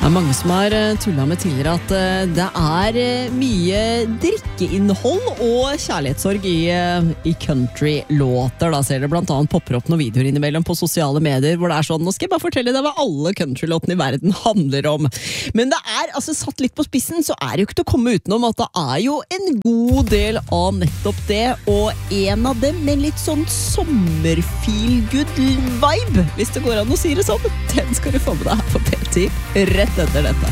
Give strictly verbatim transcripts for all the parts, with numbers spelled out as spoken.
Det er mange som har tullet med tidligere at det er mye drikkeinnhold og kjærlighetssorg i, i country-låter. Da ser det blant annet popper opp noen videoer innimellom på sosiale medier hvor det er sånn, nå skal jeg bare fortelle deg hva alle country-låtene i verden handler om. Men det er, altså satt litt på spissen, så er det jo ikke til å komme utenom at det er jo en god del av nettopp det, og en av dem med litt sånn sommerfeel-good-vibe, hvis det går an å si det sånn. Den skal du få med deg her på P ti, rett etter dette.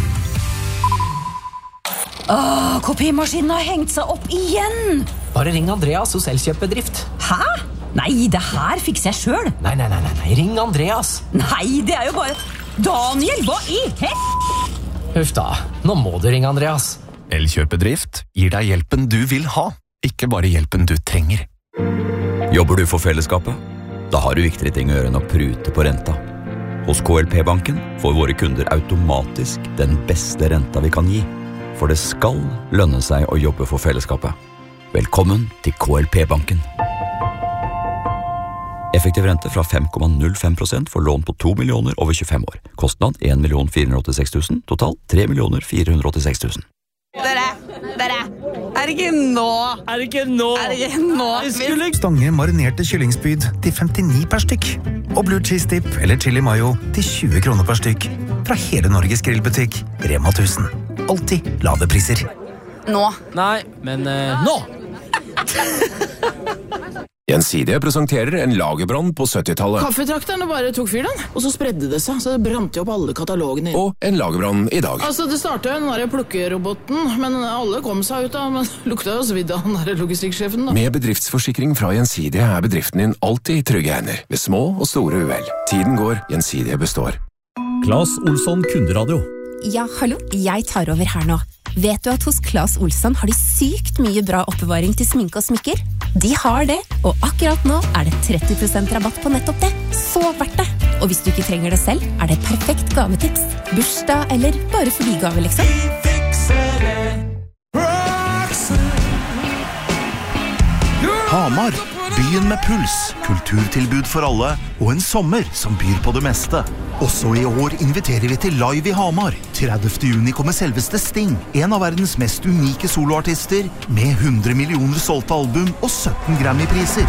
Åh, kopimaskinen har hengt seg opp igjen! Bare ring Andreas hos Elkjøpbedrift. Hæ? Nei, det her fikser jeg selv. Nei, nei, nei, nei, nei, ring Andreas. Nei, det er jo bare... Daniel, hva i hel... Huff da, nå må du ringe Andreas. Elkjøpbedrift gir deg hjelpen du vil ha, ikke bare hjelpen du trenger. Jobber du for fellesskapet? Da har du viktigere ting å gjøre enn å prute på renta. Hos K L P-banken får våre kunder automatisk den beste renta vi kan gi. For det skal lønne seg å jobbe for fellesskapet. Velkommen til K L P-banken. Effektiv rente fra fem komma null fem prosent for lån på to millioner over tjuefem år. Kostnad en million fire hundre åttiseks tusen, total tre millioner fire hundre åttiseks tusen. Dere, dere, er det ikke nå? Er det ikke nå? Er det ikke nå? Skulle... Stange marinerte kyllingspyd til femtini per stykk. Og blue cheese dip eller chili mayo til tjue kroner per stykk. Fra hele Norges grillbutikk, Rema tusen. Alltid lave priser. Nå. Nei, men uh, nå! Gjensidige presenterer en lagerbrann på syttitallet. Kaffetrakterne bare tok fyr den, og så spredde det seg, så det brant jo opp alle katalogene. Og en lagerbrann i dag. Altså, det startet jo den der plukkeroboten, men alle kom seg ut da, men lukta jo svidd av den der logistikksjefen da. Med bedriftsforsikring fra Gjensidige er bedriften din alltid i trygge hender, ved små og store uhell. Tiden går, Gjensidige består. Claes Olsson Kunderadio. Ja, hallo, jeg tar over her nå. Vet du at hos Claes Olsson har de sykt mye bra oppbevaring til sminke og smykker? De har det, og akkurat nå er det tretti prosent rabatt på nettopp det. Så verdt det! Og hvis du ikke trenger det selv, er det perfekt gavetips. Bursdag eller bare for de gave, liksom. Hamar, byen med puls, kulturtilbud for alle, og en sommer som byr på det meste. Også i år inviterer vi til Live i Hamar. tredivte juni kommer selveste Sting, en av verdens mest unike soloartister, med hundre millioner solgte album og sytten Grammy-priser.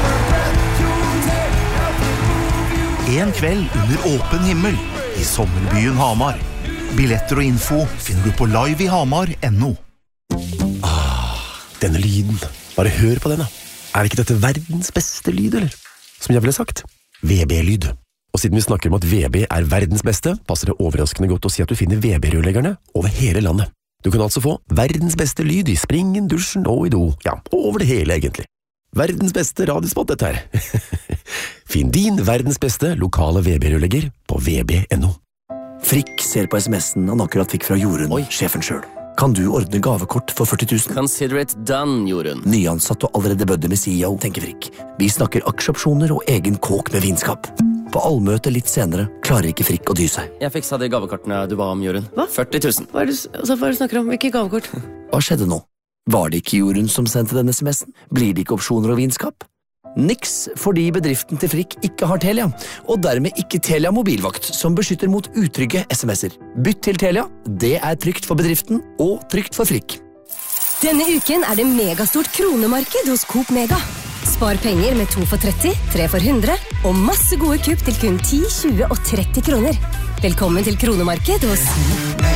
En kveld under åpen himmel i sommerbyen Hamar. Billetter og info finner du på liveihamar punktum no. Ah, denne lyden. Bare hør på den da. Er ikke dette verdens beste lyd, eller? Som jeg ville sagt, V B-lyd. Og siden vi snakker om at V B er verdens beste, passer det overraskende godt å si at du finner V B-rørleggerne over hele landet. Du kan altså få verdens beste lyd i springen, dusjen og i do. Ja, over det hele egentlig. Verdens beste radiospot dette her. Finn din verdens beste lokale V B-rørlegger på V B punktum no. Frikk ser på sms'en han akkurat fikk fra Jorunn, sjefen selv. Kan du ordne gavekort for førti tusen? Consider it done, Jorunn. Nyansatt og allerede bødde med C E O, tenker Frikk. Vi snakker aksjeopsjoner og egen kåk med vinskap. På allmøte litt senere klarer ikke Frikk å dy seg. Jeg fiksa de gavekortene du ba om, Jorunn. Hva? førti tusen. Hva er det, altså, hva er det du snakker om? Hvilke gavekort? Hva skjedde nå? Var det ikke Jorunn som sendte denne sms'en? Blir det ikke opsjoner og vinskap? Niks, fordi bedriften til Frikk ikke har Telia, og dermed ikke Telia mobilvakt, som beskytter mot utrygge sms'er. Bytt til Telia, det er trygt for bedriften, og trygt for Frikk. Denne uken er det megastort kronemarked hos Coop Mega. Spar penger med to for tretti, tre for hundre, og masse gode kupp til kun ti, tjue og tretti kroner. Velkommen til kronemarked hos